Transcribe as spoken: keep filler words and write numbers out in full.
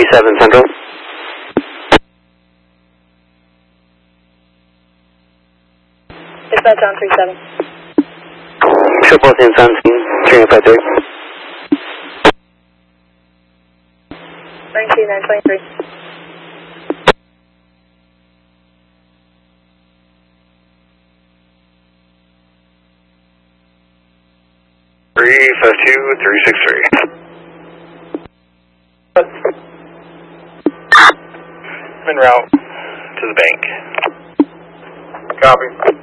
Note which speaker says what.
Speaker 1: seven Central.
Speaker 2: Dispatch on three seven.
Speaker 1: Triple San seventeen, three nine five three.
Speaker 2: nine two nine twenty-three.
Speaker 3: three five two three six three. En route to the bank.
Speaker 4: Copy.